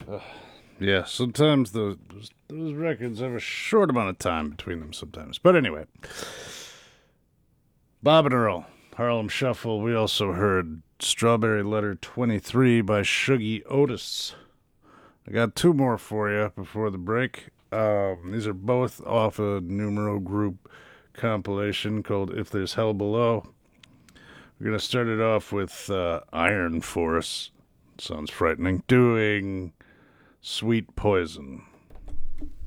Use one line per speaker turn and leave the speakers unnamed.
Yeah, sometimes those records have a short amount of time between them sometimes. But anyway, Bob and Earl, Harlem Shuffle. We also heard Strawberry Letter 23 by Shuggy Otis. I got two more for you before the break. These are both off a Numero Group compilation called If There's Hell Below. We're going to start it off with Iron Force. Sounds frightening. Doing Sweet Poison.